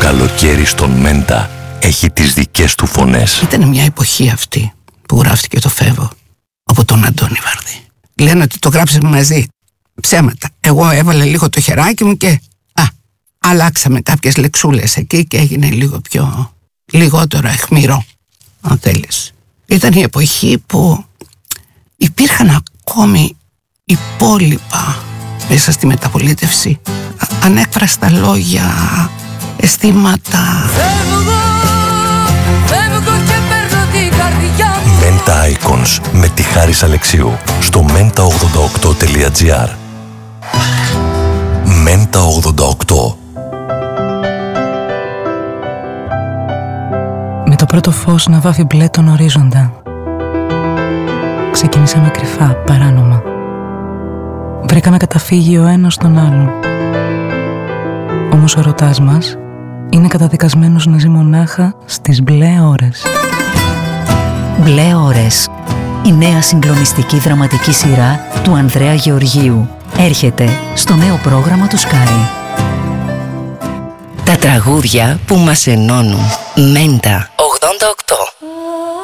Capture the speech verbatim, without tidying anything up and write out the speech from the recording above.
καλοκαίρι στον Μέντα έχει τις δικές του φωνές. Ήταν μια εποχή αυτή που γράφτηκε το Φεύγω από τον Αντώνη Βαρδί. Λένε ότι το γράψαμε μαζί. Ψέματα. Εγώ έβαλα λίγο το χεράκι μου και α, αλλάξαμε κάποιες λεξούλες εκεί και έγινε λίγο πιο, λιγότερο αιχμηρό, αν θέλεις. Ήταν η εποχή που υπήρχαν ακόμη υπόλοιπα μέσα στη μεταπολίτευση, ανέκφραστα λόγια, αισθήματα. Φεύγω, φεύγω και παίρνω την καρδιά μου. Μέντα Icons με τη Χάρις Αλεξίου στο μέντα ογδόντα οκτώ τελεία τζι άρ. Μέντα ογδόντα οκτώ. Με το πρώτο φως να βάφει μπλε τον ορίζοντα, ξεκινήσαμε κρυφά, παράνομα. Βρήκαμε καταφύγιο ο ένας στον άλλον. Όμως ο ερωτάς μας είναι καταδικασμένος να ζει μονάχα στις μπλε ώρες. Μπλε ώρες. Η νέα συγκλονιστική δραματική σειρά του Ανδρέα Γεωργίου έρχεται στο νέο πρόγραμμα του Sky. Τα τραγούδια που μας ενώνουν. Μέντα ογδόντα οκτώ.